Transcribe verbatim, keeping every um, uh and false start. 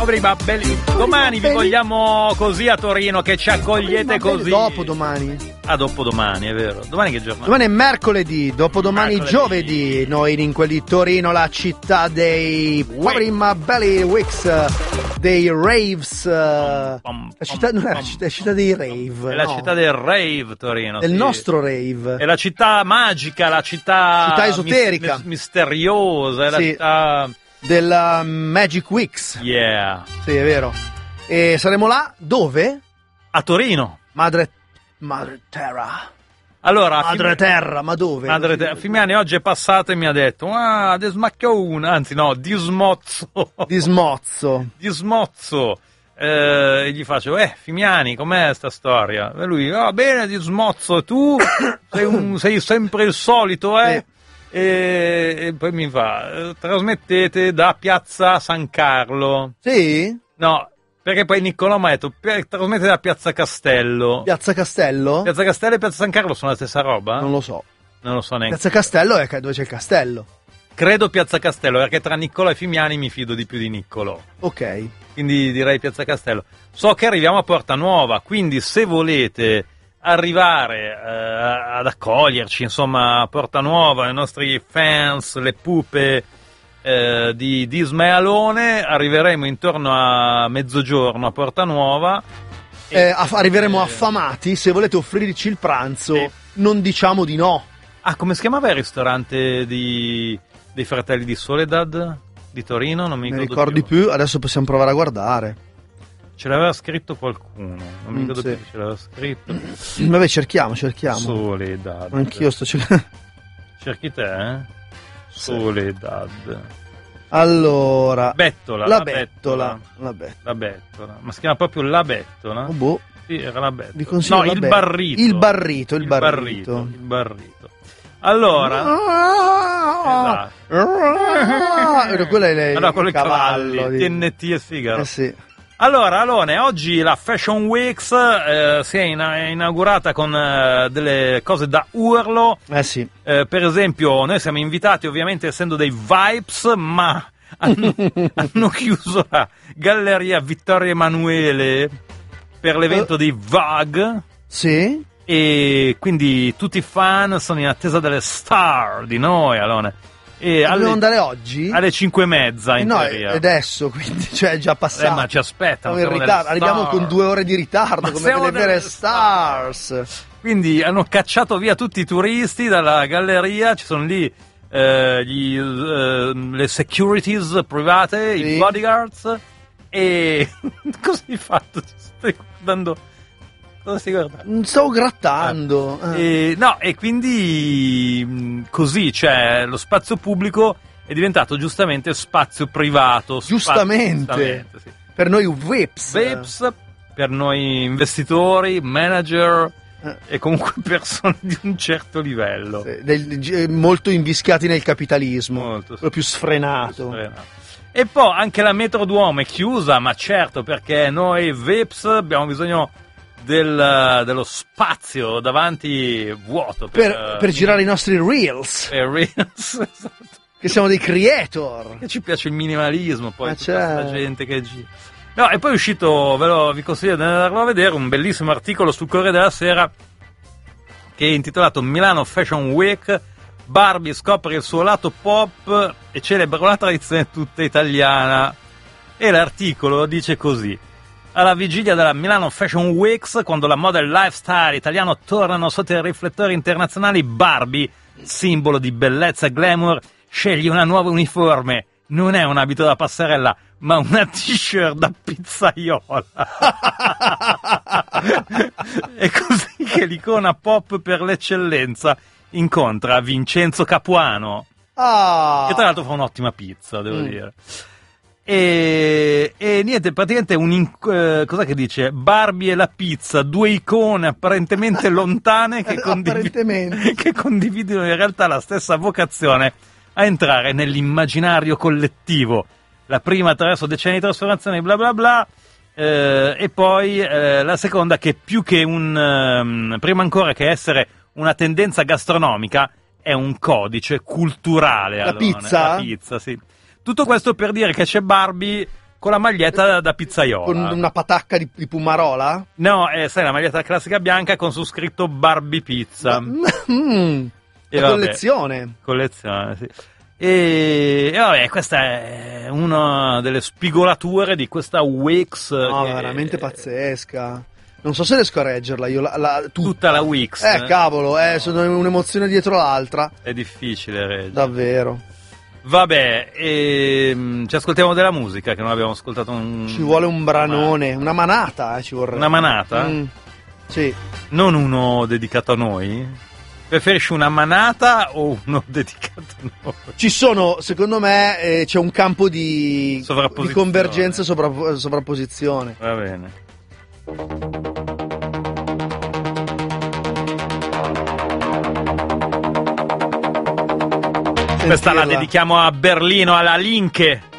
Prima, belli. Domani vi vogliamo così a Torino, che ci accogliete così. Dopo domani. Ah, dopo domani, è vero. Domani che giornata? Domani è mercoledì, dopodomani mercoledì. Giovedì. Noi in quelli di Torino, la città dei Prima Belly Weeks, dei raves. Pom, pom, la città non è la città, è la città dei rave. È la no. città del rave, Torino. Del sì. nostro rave. È la città magica, la città, città esoterica, mis- misteriosa, è la sì. città della Magic Weeks. Yeah. Sì, è vero. E saremo là dove? A Torino. Madre Madre Terra. Allora, Madre Fim- Terra, ma dove? Madre Terra. Fimiani oggi è passato e mi ha detto: "Ah, desmacchione", anzi no, dismozzo. Dismozzo. Dismozzo. Eh, e gli faccio: "Eh, Fimiani, com'è sta storia?" E lui: "Va bene, dismozzo, e tu sei, un, sei sempre il solito, eh?" Sì. E, e poi mi fa: "Trasmettete da Piazza San Carlo." Sì? No, perché poi Niccolò mi ha detto: "Trasmettete da Piazza Castello." Piazza Castello? Piazza Castello e Piazza San Carlo sono la stessa roba? Non lo so. Non lo so neanche. Piazza Castello è dove c'è il castello. Credo Piazza Castello, perché tra Niccolò e Fimiani mi fido di più di Niccolò. Ok. Quindi direi Piazza Castello. So che arriviamo a Porta Nuova, quindi se volete arrivare eh, ad accoglierci, insomma, a Porta Nuova, i nostri fans, le pupe eh, di, di Ismaelone, arriveremo intorno a mezzogiorno a Porta Nuova. E, Eh, aff- arriveremo eh, affamati, se volete offrirci il pranzo, sì. non diciamo di no. Ah, come si chiamava il ristorante di, dei fratelli di Soledad di Torino? Non mi Ne ricordo ricordi più. Adesso possiamo provare a guardare. Ce l'aveva scritto qualcuno, non mi Mm, ricordo sì. più chi ce l'aveva scritto. Vabbè, cerchiamo, cerchiamo. Soledad. Anch'io sto cercando. Cerchi te, eh? Soledad. Allora, Bettola. la La bettola. La bettola. La bettola. Ma si chiama proprio la bettola? Oh, boh. Sì, era la bettola. Vi consiglio No, la il bet- barrito. Il barrito, il, Il barrito. barrito. Il barrito. Allora... Ah, Esatto. quello è il, Allora, quello il è cavalli, cavallo di- T N T e Figaro. Eh sì. Allora, Alone, oggi la Fashion Weeks eh, si è, ina- è inaugurata con eh, delle cose da urlo. Eh sì. Eh, per esempio, noi siamo invitati, ovviamente, essendo dei Vibes, ma hanno, hanno chiuso la Galleria Vittorio Emanuele per l'evento di Vogue. Sì? E quindi tutti i fan sono in attesa delle star di noi, Alone. E Dobbiamo alle, andare oggi? alle cinque e mezza, Eh in no, teoria. è adesso, quindi, cioè è già passato. Eh, ma ci aspettano. Siamo in siamo ritardo, delle arriviamo star. con due ore di ritardo, Ma come siamo delle vere delle stars. Quindi hanno cacciato via tutti i turisti dalla galleria, ci sono lì eh, gli, eh, le securities private, Sì. i bodyguards, e cosa hai fatto? Ti stai guardando? Cosa stai guardando? Stavo grattando. Eh. E, no, e quindi mh, così, cioè, lo spazio pubblico è diventato giustamente spazio privato. spazio- Giustamente. giustamente, sì. Per noi Vips. Vips, per noi investitori, manager Eh. e comunque persone di un certo livello. Eh, del- gi- molto invischiati nel capitalismo. Molto, sì. Quello più sfrenato. E poi anche la metro Duomo è chiusa, ma certo, perché noi Vips abbiamo bisogno del, dello spazio davanti vuoto Per, per girare i nostri reels. per Reels, esatto. Che siamo dei creator. E ci piace il minimalismo, poi Ma tutta questa certo. gente che gira. No, e poi è uscito, ve lo, vi consiglio di andarlo a vedere, un bellissimo articolo sul Corriere della Sera che è intitolato Milano Fashion Week, Barbie scopre il suo lato pop e celebra una tradizione tutta italiana. E l'articolo dice così: alla vigilia della Milano Fashion Weeks, quando la moda e il lifestyle italiano tornano sotto i riflettori internazionali, Barbie, simbolo di bellezza e glamour, sceglie una nuova uniforme. Non è un abito da passerella, ma una t-shirt da pizzaiola. È così che l'icona pop per l'eccellenza incontra Vincenzo Capuano, Ah. che tra l'altro fa un'ottima pizza, devo Mm. dire. E, e niente, praticamente un inc- eh, cosa che dice? Barbie e la pizza, due icone apparentemente lontane che, condivi- Apparentemente. che condividono in realtà la stessa vocazione a entrare nell'immaginario collettivo. La prima attraverso decenni di trasformazione, bla bla bla, eh, e poi eh, la seconda che più che un ehm, prima ancora che essere una tendenza gastronomica è un codice culturale. La Alone. pizza? La pizza, sì. Tutto questo per dire che c'è Barbie con la maglietta da pizzaiola. Con una patacca di, di Pumarola? No, eh, sai, la maglietta classica bianca con su scritto Barbie Pizza. Mm, E la vabbè, collezione. Collezione, sì. E, e vabbè, questa è una delle spigolature di questa Wix. No, che- veramente pazzesca. Non so se riesco a reggerla, io la, la- tutta. Tutta la Wix. Eh, cavolo, eh, sono un'emozione dietro l'altra. È difficile reggere. Davvero. Vabbè, ehm, ci ascoltiamo della musica che non abbiamo ascoltato un... Ci vuole un branone, una manata, eh, ci vorrebbe. Una manata? Mm, sì. Non uno dedicato a noi? Preferisci una manata o uno dedicato a noi? Ci sono, secondo me, eh, c'è un campo di, Sovrapposizione. di convergenza e sovra- sovrapposizione. Va bene. Questa la Sentirla. dedichiamo a Berlino, alla Linke.